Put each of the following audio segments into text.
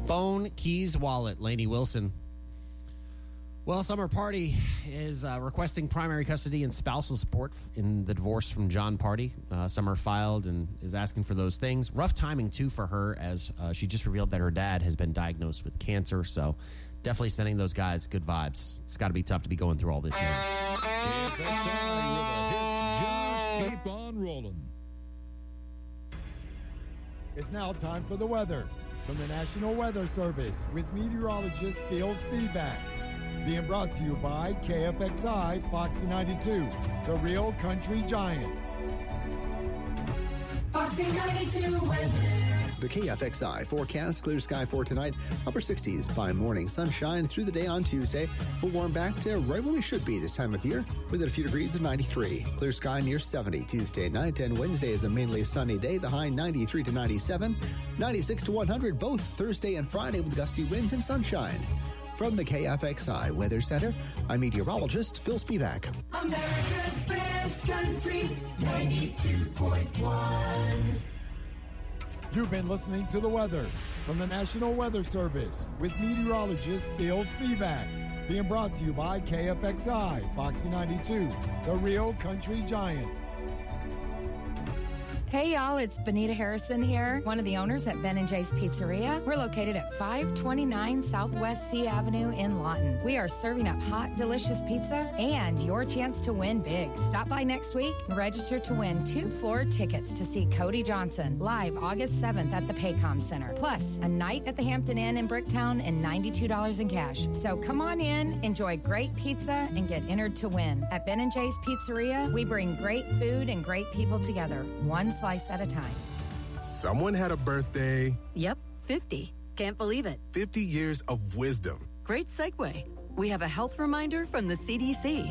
Phone, keys, wallet. Lainey Wilson. Well, Summer Party is requesting primary custody and spousal support in the divorce from John Party. Summer filed and is asking for those things. Rough timing, too, for her, as she just revealed that her dad has been diagnosed with cancer. So definitely sending those guys good vibes. It's got to be tough to be going through all this now. KFXI with the hits just keep on rolling. It's now time for the weather from the National Weather Service with meteorologist Phil Spivak. Being brought to you by KFXI Foxy 92, the real country giant. Foxy 92 weather. The KFXI forecast, clear sky for tonight, upper 60s by morning, sunshine through the day on Tuesday. We'll warm back to right where we should be this time of year, within a few degrees of 93. Clear sky near 70 Tuesday night, and Wednesday is a mainly sunny day, the high 93 to 97, 96 to 100 both Thursday and Friday with gusty winds and sunshine. From the KFXI Weather Center, I'm meteorologist Phil Spivak. America's best country, 92.1. You've been listening to the weather from the National Weather Service with meteorologist Phil Spivak. Being brought to you by KFXI Foxy 92, the real country giant. Hey y'all, it's Benita Harrison here, one of the owners at Ben & J's Pizzeria. We're located at 529 Southwest C Avenue in Lawton. We are serving up hot, delicious pizza and your chance to win big. Stop by next week and register to win 2 floor tickets to see Cody Johnson live August 7th at the Paycom Center. Plus, a night at the Hampton Inn in Bricktown and $92 in cash. So come on in, enjoy great pizza, and get entered to win. At Ben & J's Pizzeria, we bring great food and great people together, one slice at a time. Someone had a birthday. Yep, 50. Can't believe it. 50 years of wisdom. Great segue. We have a health reminder from the CDC.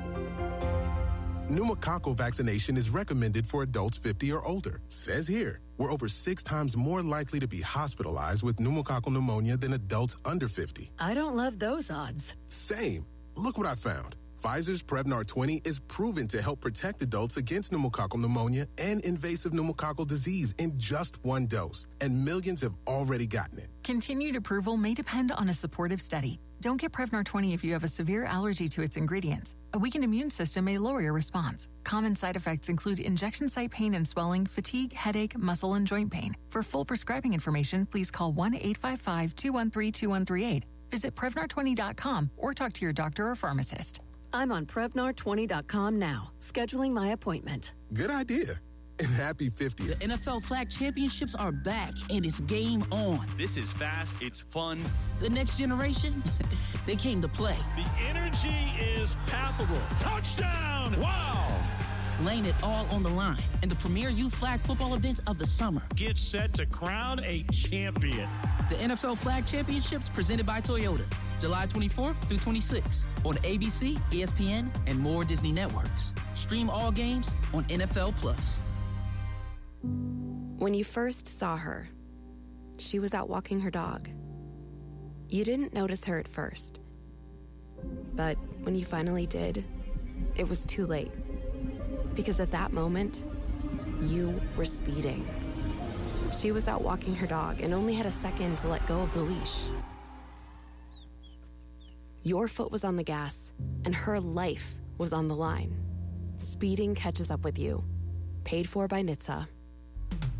Pneumococcal vaccination is recommended for adults 50 or older. Says here, we're over 6 times more likely to be hospitalized with pneumococcal pneumonia than adults under 50. I don't love those odds. Same. Look what I found. Pfizer's Prevnar 20 is proven to help protect adults against pneumococcal pneumonia and invasive pneumococcal disease in just 1 dose, and millions have already gotten it. Continued approval may depend on a supportive study. Don't get Prevnar 20 if you have a severe allergy to its ingredients. A weakened immune system may lower your response. Common side effects include injection site pain and swelling, fatigue, headache, muscle, and joint pain. For full prescribing information, please call 1-855-213-2138. Visit Prevnar20.com or talk to your doctor or pharmacist. I'm on Prevnar20.com now, scheduling my appointment. Good idea. And happy 50th. The NFL Flag Championships are back, and it's game on. This is fast. It's fun. The next generation, they came to play. The energy is palpable. Touchdown! Wow! Laying it all on the line in the premier youth flag football event of the summer. Get set to crown a champion. The NFL Flag Championships presented by Toyota, July 24th through 26th on ABC, ESPN, and more Disney networks. Stream all games on NFL Plus. When you first saw her, she was out walking her dog. You didn't notice her at first. But when you finally did, it was too late. Because at that moment, you were speeding. She was out walking her dog and only had a second to let go of the leash. Your foot was on the gas, and her life was on the line. Speeding catches up with you. Paid for by NHTSA.